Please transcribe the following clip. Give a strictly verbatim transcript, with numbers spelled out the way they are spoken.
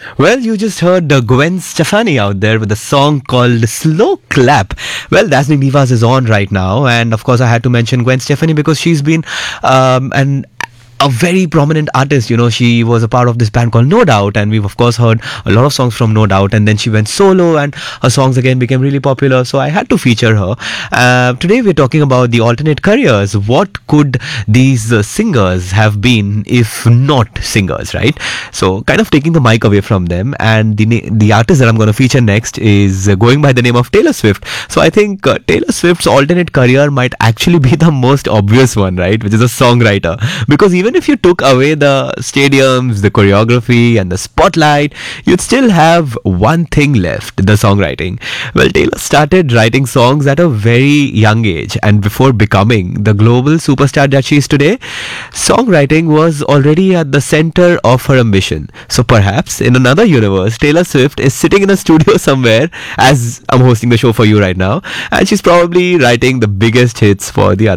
Well, you just heard uh, Gwen Stefani out there with a song called Slow Clap. Well, Dazzling Divas is on right now, and of course, I had to mention Gwen Stefani because she's been um, an a very prominent artist. You know, she was a part of this band called No Doubt, and we've of course heard a lot of songs from No Doubt, and then she went solo and her songs again became really popular, so I had to feature her. Uh, today we're talking about the alternate careers. What could these uh, singers have been if not singers, right? So kind of taking the mic away from them, and the na- the artist that I'm going to feature next is uh, going by the name of Taylor Swift. So I think uh, Taylor Swift's alternate career might actually be the most obvious one, right, which is a songwriter, because even if you took away the stadiums, the choreography, and the spotlight, you'd still have one thing left: the songwriting. Well, Taylor started writing songs at a very young age, and before becoming the global superstar that she is today, songwriting was already at the center of her ambition. So perhaps in another universe, Taylor Swift is sitting in a studio somewhere as I'm hosting the show for you right now, and she's probably writing the biggest hits for the